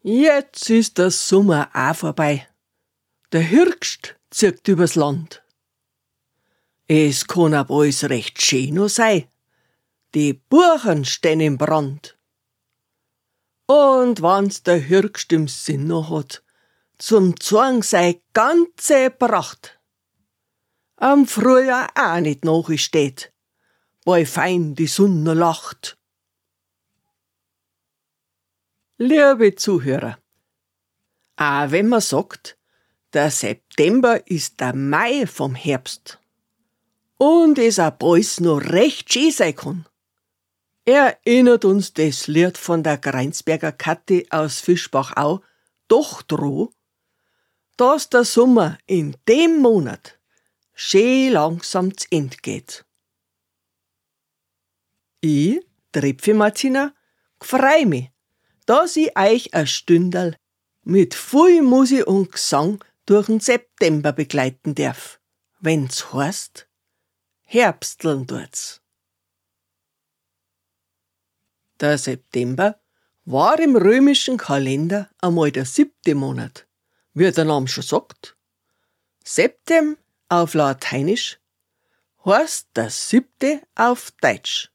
Jetzt ist der Sommer auch vorbei. Der Herbst zieht übers Land. Es kann ab alles recht schön noch sein. Die Buchen stehen im Brand. Und wenn's der Herbst im Sinn noch hat, zum Zorn sei ganze Pracht. Am Frühjahr auch nicht nachsteht, weil fein die Sonne lacht. Liebe Zuhörer, auch wenn man sagt, der September ist der Mai vom Herbst und es auch bald noch recht schön sein kann, erinnert uns das Lied von der Greinsberger Kathi aus Fischbachau doch dran, dass der Sommer in dem Monat schön langsam zu Ende geht. Ich, Trepfi Martina, freu mich, dass ich euch ein Stünderl mit viel Musik und Gesang durch den September begleiten darf, wenn's heißt, Herbsteln tut's. Der September war im römischen Kalender einmal der 7. Monat, wie der Name schon sagt. Septem auf Lateinisch heißt der 7. auf Deutsch.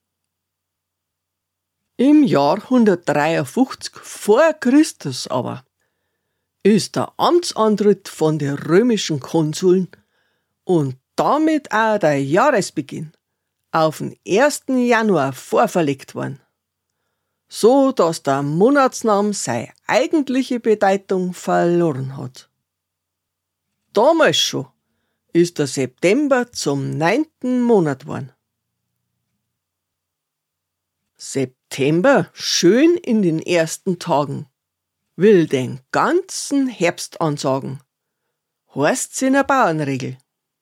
Im Jahr 153 vor Christus aber ist der Amtsantritt von den römischen Konsuln und damit auch der Jahresbeginn auf den 1. Januar vorverlegt worden, so dass der Monatsname seine eigentliche Bedeutung verloren hat. Damals schon ist der September zum 9. Monat geworden. September schön in den ersten Tagen, will den ganzen Herbst ansagen, heißt's in der Bauernregel.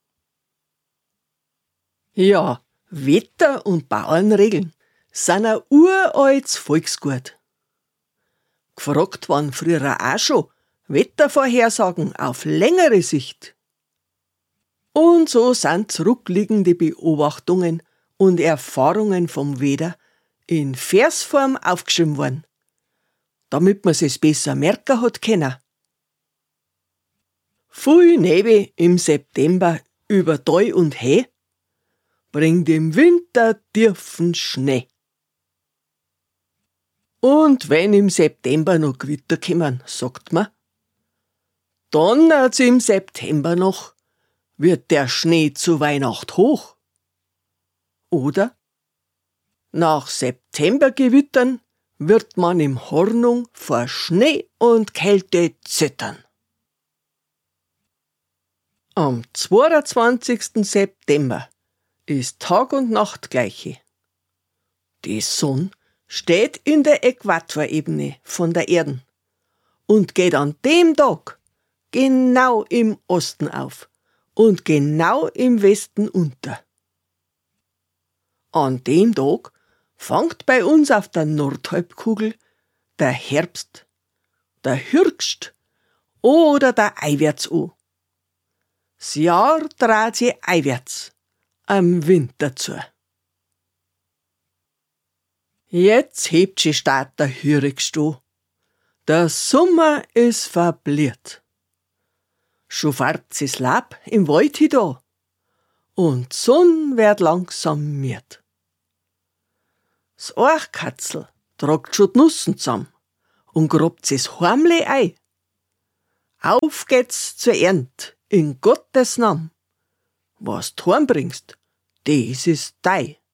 Ja, Wetter- und Bauernregeln sind ein uraltes Volksgut. Gefragt waren früher auch schon Wettervorhersagen auf längere Sicht. Und so sind zurückliegende Beobachtungen und Erfahrungen vom Wetter in Versform aufgeschrieben worden, damit man es besser merken hat können. Viel Nebel im September über Tal und He bringt im Winter tiefen Schnee. Und wenn im September noch Gewitter kommen, sagt man, donnert's im September noch, wird der Schnee zu Weihnacht hoch. Oder nach Septembergewittern wird man im Hornung vor Schnee und Kälte zittern. Am 22. September ist Tag und Nacht gleiche. Die Sonne steht in der Äquatorebene von der Erde und geht an dem Tag genau im Osten auf und genau im Westen unter. An dem Tag fängt bei uns auf der Nordhalbkugel der Herbst, der Herbst oder der Eiwärts an. Das Jahr dreht sich einwärts, am Winter zu. Jetzt hebt sich statt der Herbst an. Der Sommer ist verbliert. Schon färbt's das Laub im Wald hida und die Sonne wird langsam miert. Das Orchkatzel tragt schon die Nussen zusammen und grabt das Heimli ein. Auf geht's zur Ernt in Gottes Namen. Was du heimbringst, das ist dein.